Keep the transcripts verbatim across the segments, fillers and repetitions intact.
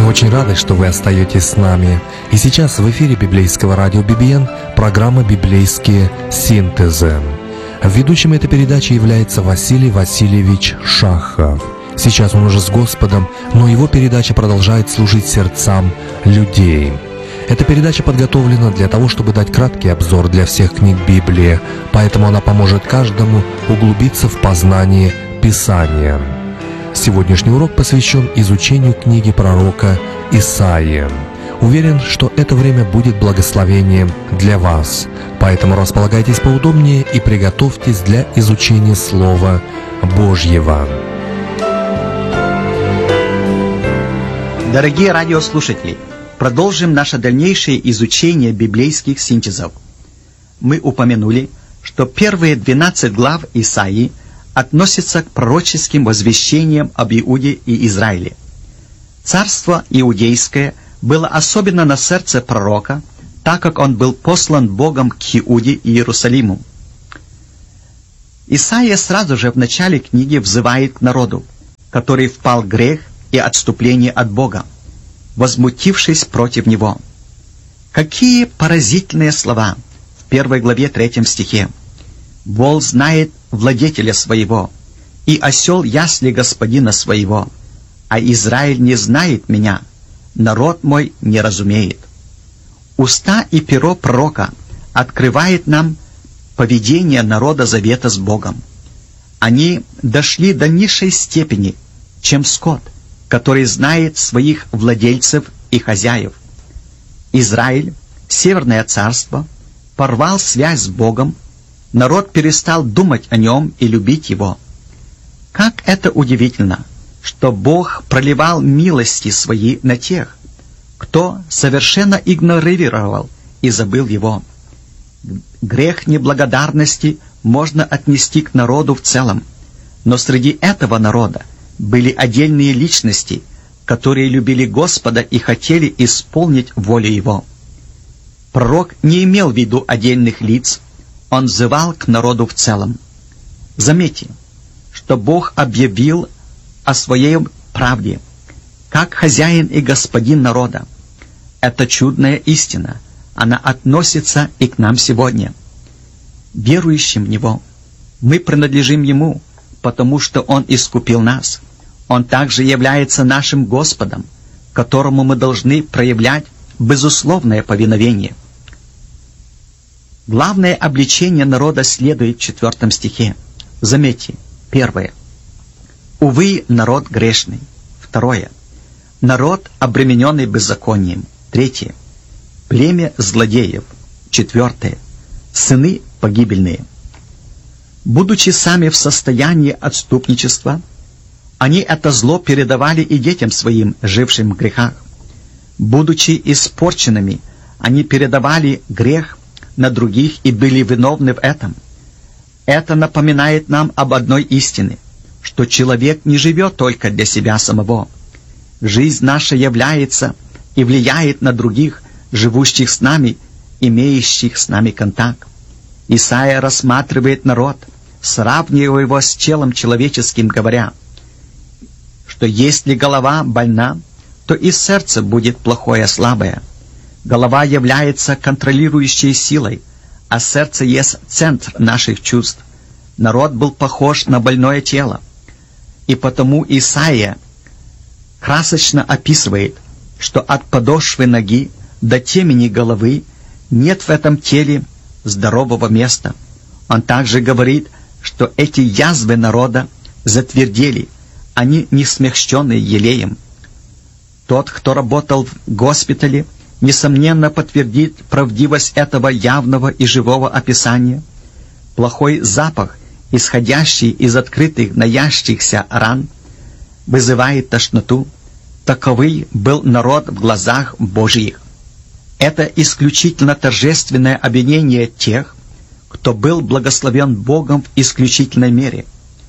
Мы очень рады, что вы остаетесь с нами. И сейчас в эфире библейского радио би би эн программа «Библейские синтезы». Ведущим этой передачи является Василий Васильевич Шахов. Сейчас он уже с Господом, но его передача продолжает служить сердцам людей. Эта передача подготовлена для того, чтобы дать краткий обзор для всех книг Библии, поэтому она поможет каждому углубиться в познание Писания. Сегодняшний урок посвящен изучению книги пророка Исаии. Уверен, что это время будет благословением для вас, поэтому располагайтесь поудобнее и приготовьтесь для изучения Слова Божьего. Дорогие радиослушатели, продолжим наше дальнейшее изучение библейских синтезов. Мы упомянули, что первые двенадцать глав Исаии относятся к пророческим возвещениям об Иуде и Израиле. Царство иудейское было особенно на сердце пророка, так как он был послан Богом к Иуде и Иерусалиму. Исаия сразу же в начале книги взывает к народу, который впал в грех и отступление от Бога, возмутившись против Него. Какие поразительные слова в первой главе третьем стихе. «Вол знает владетеля своего, и осел ясли господина своего, а Израиль не знает меня, народ мой не разумеет». Уста и перо пророка открывает нам поведение народа завета с Богом. Они дошли до низшей степени, чем скот, который знает своих владельцев и хозяев. Израиль, Северное царство, порвал связь с Богом, народ перестал думать о нем и любить его. Как это удивительно, что Бог проливал милости свои на тех, кто совершенно игнорировал и забыл его. Грех неблагодарности можно отнести к народу в целом, но среди этого народа были отдельные личности, которые любили Господа и хотели исполнить волю Его. Пророк не имел в виду отдельных лиц, он взывал к народу в целом. Заметьте, что Бог объявил о своей правде, как хозяин и господин народа. Это чудная истина, она относится и к нам сегодня. Верующим в Него, мы принадлежим Ему, потому что Он искупил нас. Он также является нашим Господом, которому мы должны проявлять безусловное повиновение. Главное обличение народа следует в четвертом стихе. Заметьте, первое. Увы, народ грешный. Второе. Народ, обремененный беззаконием. Третье. Племя злодеев. Четвертое. Сыны погибельные. Будучи сами в состоянии отступничества, они это зло передавали и детям своим, жившим в грехах. Будучи испорченными, они передавали грех на других и были виновны в этом. Это напоминает нам об одной истине, что человек не живет только для себя самого. Жизнь наша является и влияет на других, живущих с нами, имеющих с нами контакт. Исаия рассматривает народ, сравнивая его с телом человеческим, говоря, что если голова больна, то и сердце будет плохое, слабое. Голова является контролирующей силой, а сердце есть центр наших чувств. Народ был похож на больное тело. И потому Исаия красочно описывает, что от подошвы ноги до темени головы нет в этом теле здорового места. Он также говорит, что эти язвы народа затвердели, они не смягчены елеем. Тот, кто работал в госпитале, несомненно подтвердит правдивость этого явного и живого описания. Плохой запах, исходящий из открытых наящихся ран, вызывает тошноту. Таковый был народ в глазах Божьих. Это исключительно торжественное обвинение тех, кто был благословен Богом в исключительной мере.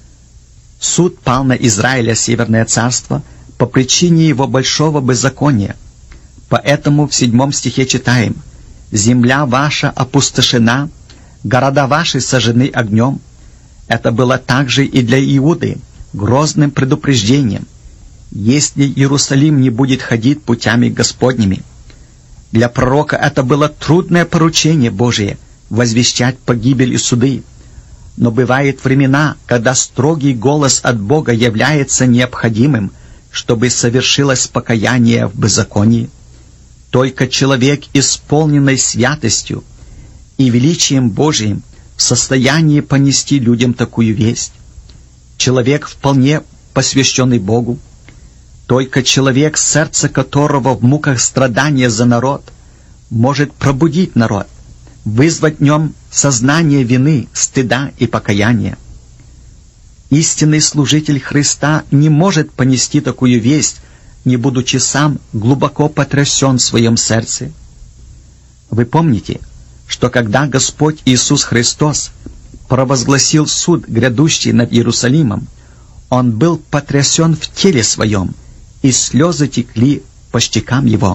Суд пал на Израиля, Северное царство, по причине его большого беззакония. Поэтому в седьмом стихе читаем: «Земля ваша опустошена, города ваши сожжены огнем». Это было также и для Иуды грозным предупреждением. если Иерусалим не будет ходить путями Господними. Для пророка это было трудное поручение Божие — возвещать погибель и суды. Но бывают времена, когда строгий голос от Бога является необходимым, чтобы совершилось покаяние в беззаконии. Только человек, исполненный святостью и величием Божиим, в состоянии понести людям такую весть. Человек, вполне посвященный Богу, только человек, сердце которого в муках страдания за народ, может пробудить народ, вызвать в нем сознание вины, стыда и покаяния. Истинный служитель Христа не может понести такую весть, не будучи сам глубоко потрясен в своем сердце. Вы помните, что когда Господь Иисус Христос провозгласил суд, грядущий над Иерусалимом, Он был потрясен в теле своем, и слезы текли по щекам Его.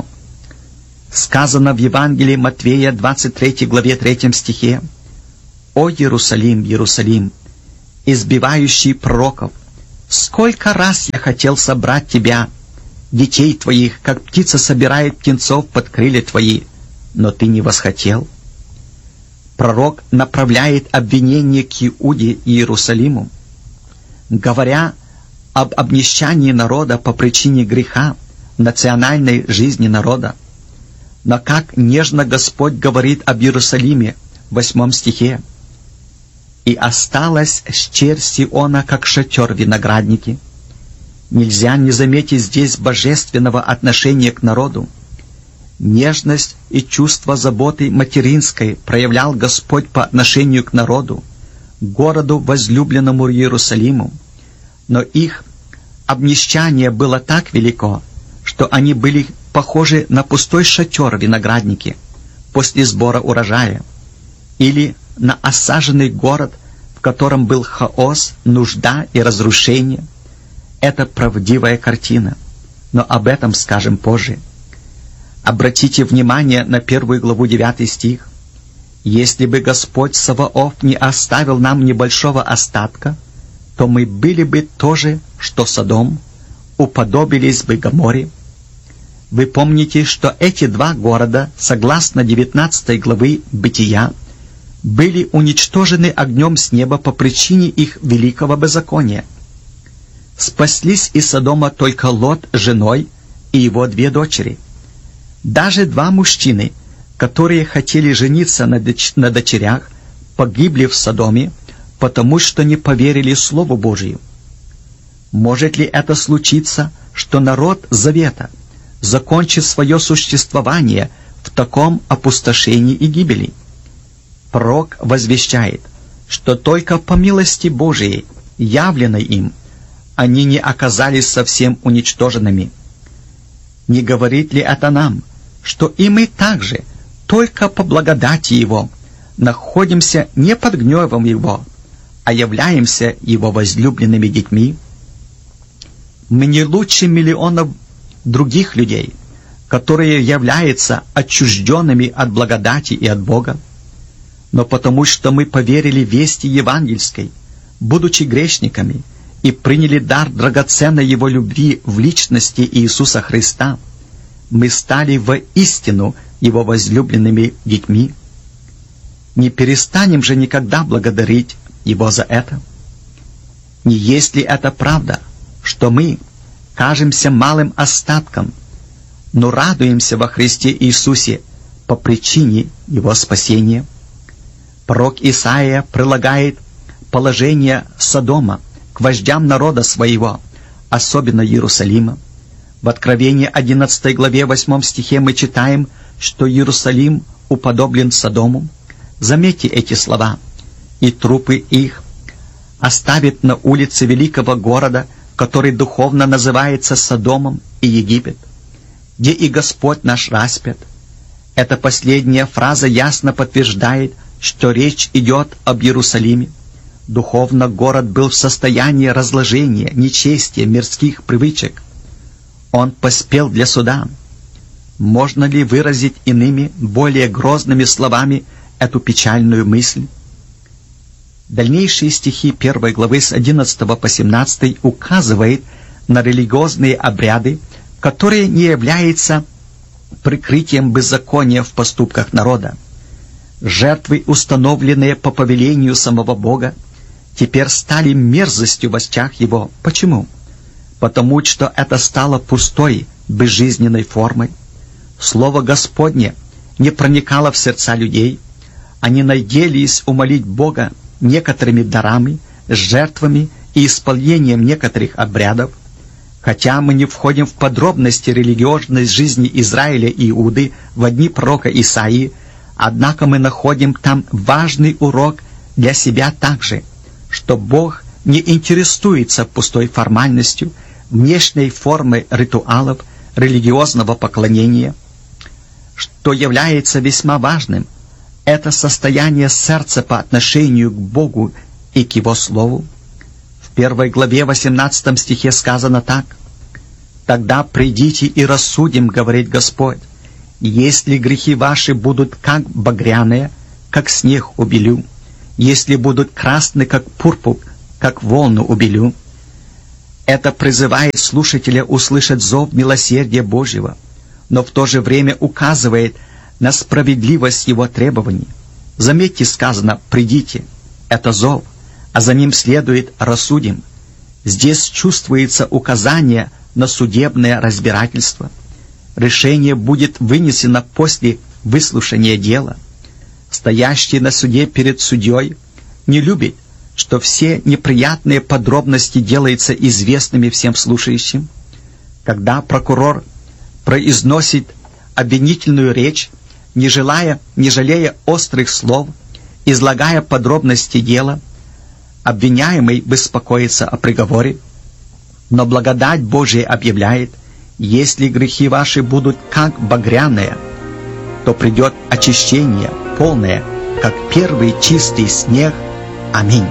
Сказано в Евангелии Матвея, двадцать третьей главе, третьем стихе: «О Иерусалим, Иерусалим, избивающий пророков, сколько раз я хотел собрать тебя, детей твоих, как птица собирает птенцов под крылья твои, но ты не восхотел». Пророк направляет обвинение к Иуде и Иерусалиму, говоря об обнищании народа по причине греха в национальной жизни народа. Но как нежно Господь говорит об Иерусалиме в восьмом стихе: «И осталась щерь Сиона, как шатер в винограднике». Нельзя не заметить здесь божественного отношения к народу. Нежность и чувство заботы материнской проявлял Господь по отношению к народу, городу, возлюбленному Иерусалиму. Но их обнищание было так велико, что они были похожи на пустой шатер в винограднике после сбора урожая, или на осаженный город, в котором был хаос, нужда и разрушение. Это правдивая картина, но об этом скажем позже. Обратите внимание на первую главу, девятый стих. «Если бы Господь Саваоф не оставил нам небольшого остатка, то мы были бы то же, что Содом, уподобились бы Гоморе». Вы помните, что эти два города, согласно девятнадцатой главы Бытия, были уничтожены огнем с неба по причине их великого беззакония. Спаслись из Содома только Лот с женой и его две дочери. Даже два мужчины, которые хотели жениться на, доч- на дочерях, погибли в Содоме, потому что не поверили Слову Божию. Может ли это случиться, что народ Завета закончит свое существование в таком опустошении и гибели? Пророк возвещает, что только по милости Божией, явленной им, они не оказались совсем уничтоженными. Не говорит ли это нам, что и мы также, только по благодати Его, находимся не под гневом Его, а являемся Его возлюбленными детьми? Мы не лучше миллионов других людей, которые являются отчужденными от благодати и от Бога, но потому что мы поверили вести евангельской, будучи грешниками, и приняли дар драгоценной Его любви в личности Иисуса Христа, мы стали воистину Его возлюбленными детьми. Не перестанем же никогда благодарить Его за это. Не есть ли это правда, что мы кажемся малым остатком, но радуемся во Христе Иисусе по причине Его спасения? Пророк Исаия прилагает положение Содома к вождям народа своего, особенно Иерусалима. В Откровении одиннадцатой главе восьмом стихе мы читаем, что Иерусалим уподоблен Содому. Заметьте эти слова: «И трупы их оставит на улице великого города, который духовно называется Содомом и Египет, где и Господь наш распят». Эта последняя фраза ясно подтверждает, что речь идет об Иерусалиме. Духовно город был в состоянии разложения, нечестия, мирских привычек. Он поспел для суда. Можно ли выразить иными, более грозными словами эту печальную мысль? Дальнейшие стихи первой главы с одиннадцатого по семнадцатый указывают на религиозные обряды, которые не являются прикрытием беззакония в поступках народа. Жертвы, установленные по повелению самого Бога, теперь стали мерзостью в очах Его. Почему? Потому что это стало пустой, безжизненной формой. Слово Господне не проникало в сердца людей. Они надеялись умолить Бога некоторыми дарами, жертвами и исполнением некоторых обрядов. Хотя мы не входим в подробности религиозной жизни Израиля и Иуды в дни пророка Исаии, однако мы находим там важный урок для себя также, что Бог не интересуется пустой формальностью, внешней формой ритуалов, религиозного поклонения. Что является весьма важным, это состояние сердца по отношению к Богу и к Его Слову. В первой главе восемнадцатом стихе сказано так: «Тогда придите и рассудим, говорит Господь, если грехи ваши будут как багряные, как снег убелю, если будут красны, как пурпур, как волну убелю». Это призывает слушателя услышать зов милосердия Божьего, но в то же время указывает на справедливость Его требований. Заметьте, сказано «придите». Это зов, а за ним следует «рассудим». Здесь чувствуется указание на судебное разбирательство. Решение будет вынесено после выслушания дела. Стоящий на суде перед судьей не любит, что все неприятные подробности делаются известными всем слушающим. Когда прокурор произносит обвинительную речь, не желая, не жалея острых слов, излагая подробности дела, обвиняемый беспокоится о приговоре, но благодать Божия объявляет: если грехи ваши будут как багряные, то придет очищение полное, как первый чистый снег. Аминь.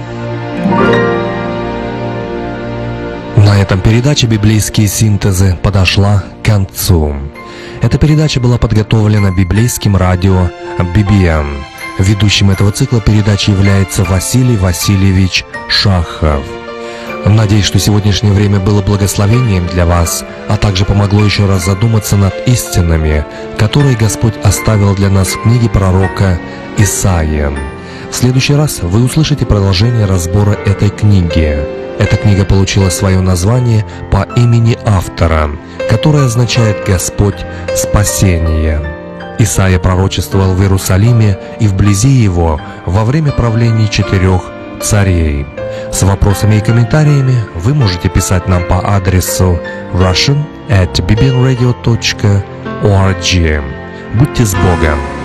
На этом передача «Библейские синтезы» подошла к концу. Эта передача была подготовлена библейским радио би би эн. Ведущим этого цикла передач является Василий Васильевич Шахов. Надеюсь, что сегодняшнее время было благословением для вас, а также помогло еще раз задуматься над истинами, которые Господь оставил для нас в книге пророка Исаии. В следующий раз вы услышите продолжение разбора этой книги. Эта книга получила свое название по имени автора, которое означает «Господь спасение». Исаия пророчествовал в Иерусалиме и вблизи его во время правления четырех царей. С вопросами и комментариями вы можете писать нам по адресу russian at bbnradio dot org. Будьте с Богом!